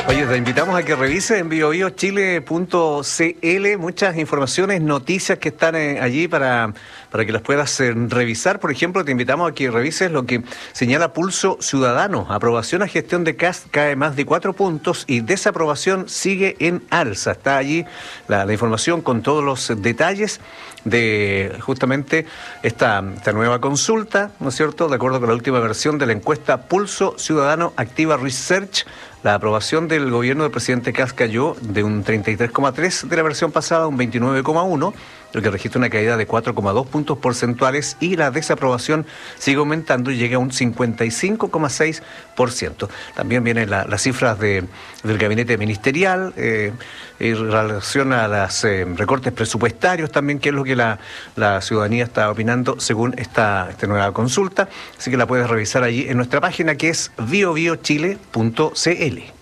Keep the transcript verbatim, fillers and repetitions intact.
Oye, te invitamos a que revises en bio bio chile punto c l muchas informaciones, noticias que están eh, allí para, para que las puedas eh, revisar. Por ejemplo, te invitamos a que revises lo que señala Pulso Ciudadano. Aprobación a gestión de C A S cae más de cuatro puntos y desaprobación sigue en alza. Está allí la, la información con todos los detalles de justamente esta, esta nueva consulta, ¿no es cierto? De acuerdo con la última versión de la encuesta Pulso Ciudadano Activa Research, la aprobación del gobierno del presidente Kast cayó de un treinta y tres coma tres de la versión pasada a un veintinueve coma uno, lo que registra una caída de cuatro coma dos puntos porcentuales, y la desaprobación sigue aumentando y llega a un cincuenta y cinco coma seis por ciento. También vienen la, las cifras de, del gabinete ministerial eh, en relación a los eh, recortes presupuestarios también, que es lo que la, la ciudadanía está opinando según esta, esta nueva consulta. Así que la puedes revisar allí en nuestra página, que es bio bio chile punto c l.